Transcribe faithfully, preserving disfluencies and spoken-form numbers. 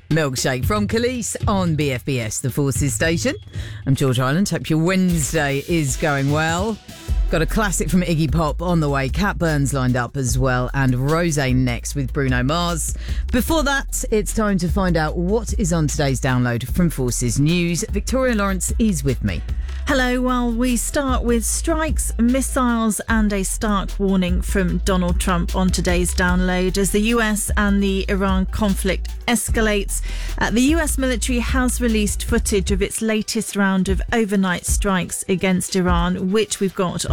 Milkshake from Khalees on B F B S, the Forces station. I'm George Island. Hope your Wednesday is going well. Got a classic from Iggy Pop on the way. Cat Burns lined up as well, and Rosé next with Bruno Mars. Before that, it's time to find out what is on today's download from Forces News. Victoria Lawrence is with me. Hello, well, we start with strikes, missiles and a stark warning from Donald Trump on today's download as the U S and the Iran conflict escalates. Uh, the U S military has released footage of its latest round of overnight strikes against Iran, which we've got